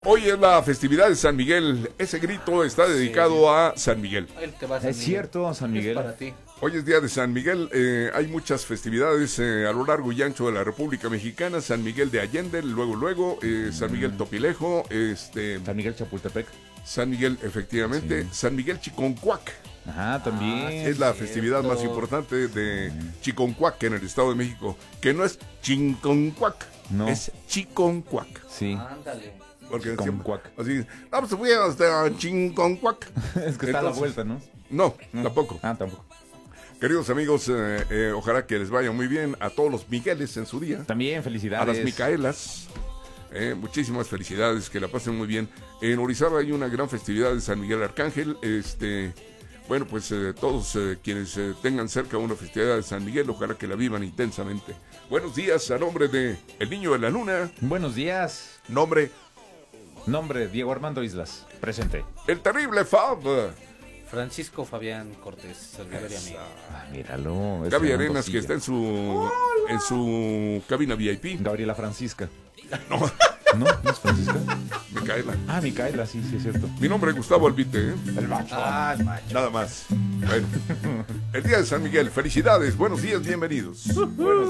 Hoy es la festividad de San Miguel. Ese grito está dedicado a San Miguel. Es cierto, San Miguel. Es para ti. Hoy es día de San Miguel. Hay muchas festividades a lo largo y ancho de la República Mexicana. San Miguel de Allende, luego, San Miguel Topilejo, San Miguel Chapultepec. San Miguel, efectivamente, Sí. San Miguel Chiconcuac. Ajá, también. Es la festividad más importante de Chiconcuac en el Estado de México, que no es Chinconcuac, No. es Chiconcuac. Sí. Ándale. Porque Chiconcuac. así, vamos, fui hasta Chinconcuac. Es que está a la Entonces, vuelta, ¿no? No, tampoco. Ah, tampoco. Queridos amigos, ojalá que les vaya muy bien a todos los Migueles en su día, También, a felicidades. las Micaelas. Muchísimas felicidades, que la pasen muy bien. En Orizaba hay una gran festividad de San Miguel Arcángel. Bueno, pues todos quienes tengan cerca una festividad de San Miguel, ojalá que la vivan intensamente. Buenos días, a nombre de El Niño de la Luna, Buenos días. nombre Nombre, Diego Armando Islas. Presente. El Terrible Fab, Francisco Fabián Cortés, servidor y amigo. Ah, míralo. es Gaby Fernando Arenas, que Silla. está en su cabina VIP. Gabriela Francisca. No, ¿No? ¿No es Francisca? Micaela. Ah, Micaela, sí, sí, es cierto. Mi nombre es Gustavo Albite, El macho. Ah, el macho. nada más. Bueno, el día de San Miguel, felicidades, buenos días, bienvenidos. Buenos